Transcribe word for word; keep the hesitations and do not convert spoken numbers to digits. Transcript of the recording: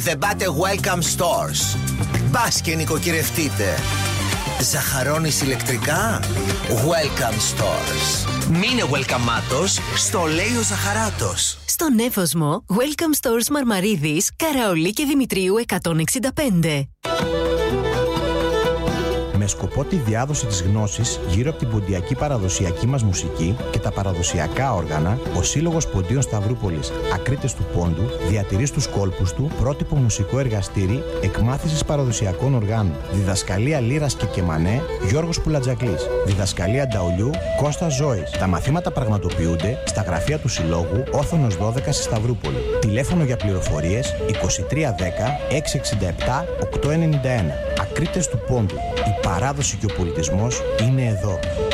Δεν πάτε Welcome Stores? Μπας και νοικοκυρευτείτε. Ζαχαρώνεις ηλεκτρικά? Welcome Stores. Μείνε welcomeάτος, στο λέει ο Ζαχαράτος. Στον Εύωσμο, Welcome Stores Μαρμαρίδης, Καραολί και Δημητρίου εκατόν εξήντα πέντε. Με σκοπό τη διάδοση της γνώσης γύρω από την ποντιακή παραδοσιακή μας μουσική και τα παραδοσιακά όργανα, ο Σύλλογος Ποντίων Σταυρούπολης Ακρίτες του Πόντου διατηρεί στους κόλπους του πρότυπο μουσικό εργαστήρι εκμάθησης παραδοσιακών οργάνων. Διδασκαλία λύρας και κεμανέ, Γιώργος Πουλατζακλής. Διδασκαλία νταουλιού, Κώστας Ζώης. Τα μαθήματα πραγματοποιούνται στα γραφεία του Συλλόγου, Όθωνος δώδεκα στη Σταυρούπολη. Τηλέφωνο για πληροφορίες είκοσι τρία δέκα έξι εξήντα επτά οκτακόσια ενενήντα ένα. Ακρίτες του Πόντου. Η παράδοση και ο πολιτισμός είναι εδώ.